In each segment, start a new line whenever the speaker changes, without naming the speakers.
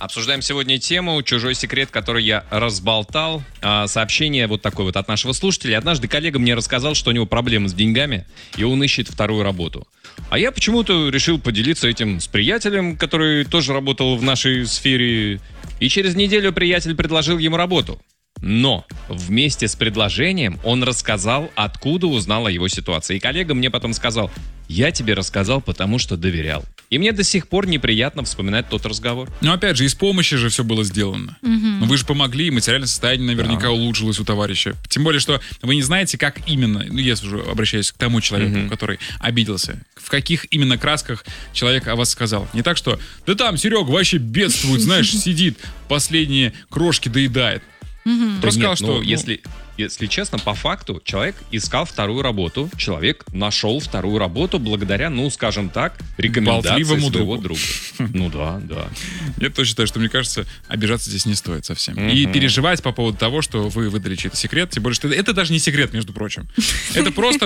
Обсуждаем сегодня тему «Чужой секрет, который я разболтал». Сообщение вот такое вот от нашего слушателя. Однажды коллега мне рассказал, что у него проблемы с деньгами, и он ищет вторую работу. А я почему-то решил поделиться этим с приятелем, который тоже работал в нашей сфере. И через неделю приятель предложил ему работу. Но вместе с предложением он рассказал, откуда узнал о его ситуации. И коллега мне потом сказал: я тебе рассказал, потому что доверял. И мне до сих пор неприятно вспоминать тот разговор.
Но опять же, из помощи же все было сделано. Но вы же помогли, и материальное состояние наверняка улучшилось у товарища. Тем более, что вы не знаете, как именно, ну, я уже обращаюсь к тому человеку, который обиделся, в каких именно красках человек о вас сказал. Не так, что да там Серега вообще бедствует, знаешь, сидит, последние крошки доедает.
Просто сказал, что... Если честно, по факту, человек искал вторую работу, человек нашел вторую работу благодаря, ну, скажем так, рекомендации своего друга. Ну да.
Я тоже считаю, что, мне кажется, обижаться здесь не стоит совсем. И переживать по поводу того, что вы выдали чей-то секрет, тем более, что это даже не секрет, между прочим. Это просто,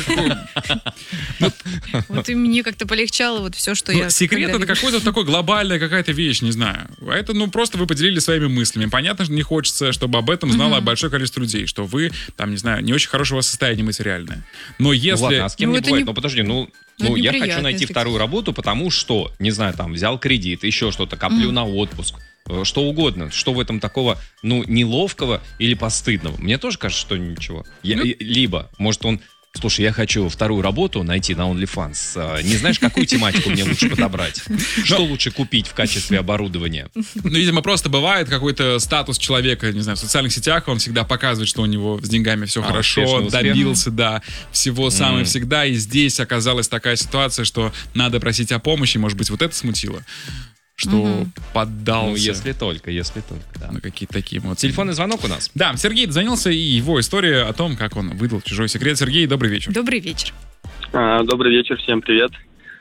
Вот и мне как-то полегчало вот все, что я...
Секрет — это какой-то такой глобальная какая-то вещь, не знаю. А это, просто вы поделились своими мыслями. Понятно, что не хочется, чтобы об этом знало большое количество людей, что вы, там, не знаю, не очень хорошего состояния материальное. Но если...
Ладно, а с кем не бывает? Подожди, я хочу найти вторую работу, потому что, не знаю, там, взял кредит, еще что-то, коплю на отпуск, что угодно. Что в этом такого, неловкого или постыдного? Мне тоже кажется, что ничего. Либо, может, он... Слушай, я хочу вторую работу найти на OnlyFans. Не знаешь, какую тематику мне лучше подобрать? Что лучше купить в качестве оборудования?
Видимо, просто бывает какой-то статус человека, не знаю, в социальных сетях, он всегда показывает, что у него с деньгами все хорошо, добился, всего самого всегда. И здесь оказалась такая ситуация, что надо просить о помощи. Может быть, вот это смутило? Что поддался.
Если только, да.
На какие-то такие эмоции.
Телефонный звонок у нас.
Да, Сергей дозвонился, и его история о том, как он выдал чужой секрет. Сергей, добрый вечер.
Добрый вечер.
Добрый вечер, всем привет.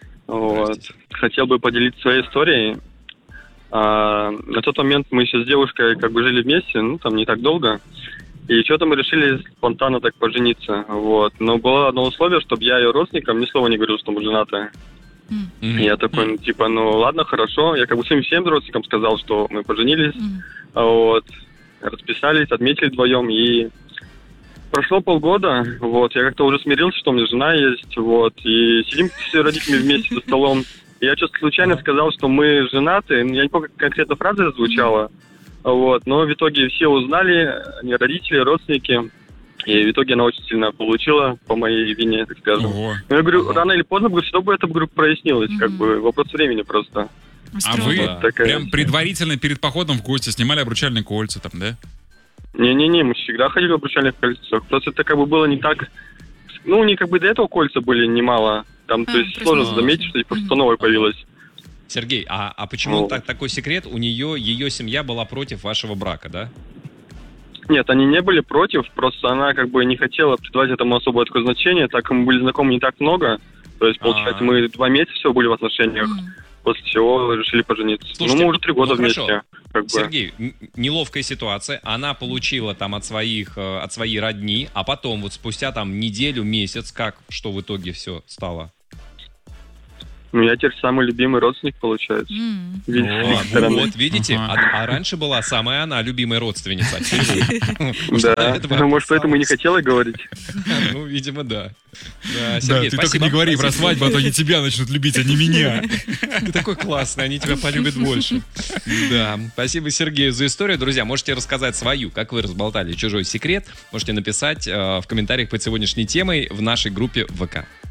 Хотел бы поделиться своей историей. На тот момент мы еще с девушкой жили вместе, там не так долго. И что-то мы решили спонтанно так пожениться. Но было одно условие, чтобы я ее родственникам ни слова не говорил, что мы женаты. Я такой, ладно, хорошо. Я всем родственникам сказал, что мы поженились. Расписались, отметили вдвоем. И прошло полгода. Я как-то уже смирился, что у меня жена есть. И сидим все родители вместе за столом. И я что-то случайно сказал, что мы женаты. Я не помню, как конкретно фраза звучала. Но в итоге все узнали, они родители, родственники. И в итоге она очень сильно получила по моей вине, так скажем. Но я говорю, рано или поздно, все бы это прояснилось. Вопрос времени просто.
А вы прям предварительно перед походом в гости снимали обручальные кольца там, да?
Не-не-не, мы всегда ходили в обручальных кольцах. Просто это было не так... не до этого кольца были немало. Там, то есть сложно заметить, что просто новое появилось.
Сергей, а почему такой секрет? У нее, ее семья была против вашего брака, да?
Нет, они не были против, просто она не хотела придавать этому особое такое значение, так как мы были знакомы не так много. То есть, получается, мы 2 месяца всего были в отношениях, после чего решили пожениться.
Слушайте,
мы уже 3 года вместе.
Сергей, неловкая ситуация, она получила там от своей родни, а потом спустя неделю, месяц, что в итоге все стало?
Я теперь самый любимый родственник, получается.
Видите? А раньше была самая она любимая родственница.
Да, может, поэтому и не хотела говорить.
Видимо, да.
Сергей, ты только не говори про свадьбу, а то они тебя начнут любить, а не меня.
Ты такой классный, они тебя полюбят больше. Да, спасибо Сергею за историю. Друзья, можете рассказать свою, как вы разболтали чужой секрет. Можете написать в комментариях под сегодняшней темой в нашей группе ВК.